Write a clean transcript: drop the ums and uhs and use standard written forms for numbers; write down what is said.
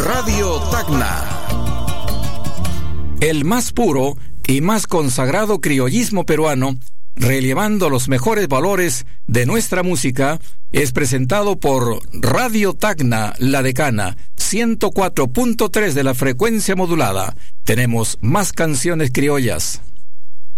Radio Tacna. El más puro y más consagrado criollismo peruano, relevando los mejores valores de nuestra música, es presentado por Radio Tacna, La Decana, 104.3 de la frecuencia modulada. Tenemos más canciones criollas.